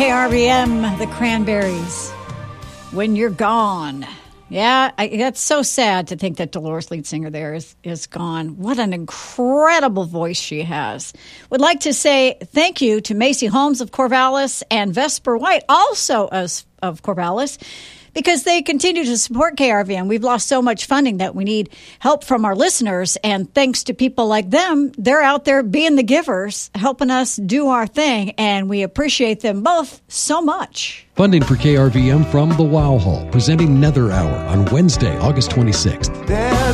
KRVM, the Cranberries, When You're Gone. Yeah, that's so sad to think that Dolores, lead singer there, is gone. What an incredible voice she has. Would like to say thank you to Macy Holmes of Corvallis and Vesper White, also of Corvallis, because they continue to support KRVM. We've lost so much funding that we need help from our listeners, and thanks to people like them, they're out there being the givers, helping us do our thing, and we appreciate them both so much. Funding for KRVM from the Wow Hall, presenting Nether Hour on Wednesday, August 26th.